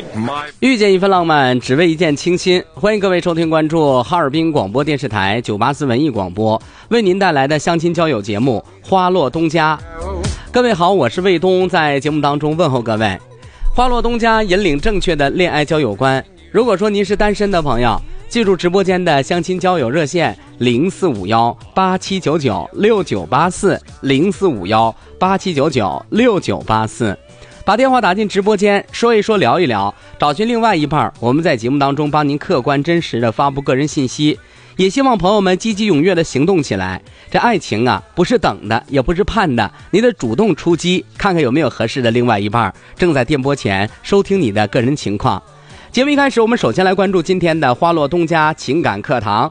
遇见一份浪漫，只为一见倾心。欢迎各位收听关注哈尔滨广播电视台984文艺广播为您带来的相亲交友节目《花落东家》。各位好，我是卫东，在节目当中问候各位。花落东家引领正确的恋爱交友观。如果说您是单身的朋友，记住直播间的相亲交友热线045187996984 045187996984，把电话打进直播间，说一说聊一聊，找寻另外一半。我们在节目当中帮您客观真实的发布个人信息，也希望朋友们积极踊跃的行动起来。这爱情啊，不是等的，也不是盼的，你得主动出击，看看有没有合适的另外一半正在电波前收听你的个人情况。节目一开始，我们首先来关注今天的花落东家情感课堂。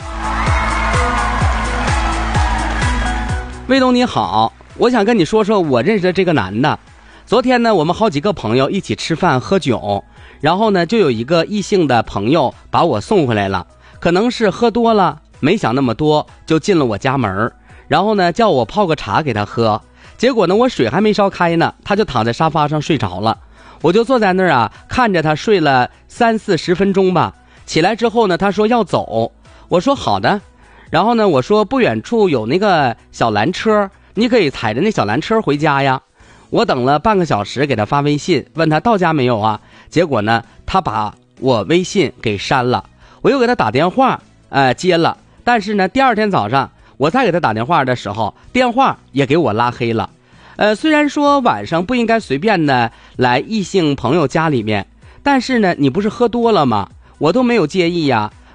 卫东你好，我想跟你说说我认识的这个男的。昨天呢，我们好几个朋友一起吃饭喝酒，然后呢，就有一个异性的朋友把我送回来了，可能是喝多了，没想那么多，就进了我家门，然后呢，叫我泡个茶给他喝。结果呢，我水还没烧开呢，他就躺在沙发上睡着了。我就坐在那儿啊，看着他睡了30-40分钟吧。起来之后呢，他说要走，我说好的。然后呢，我说不远处有那个小蓝车，你可以踩着那小蓝车回家呀。我等了半个小时，给他发微信问他到家没有啊。结果呢，他把我微信给删了。我又给他打电话，接了，但是呢，第二天早上我再给他打电话的时候，电话也给我拉黑了。虽然说晚上不应该随便的来异性朋友家里面，但是呢，你不是喝多了吗？我都没有介意呀。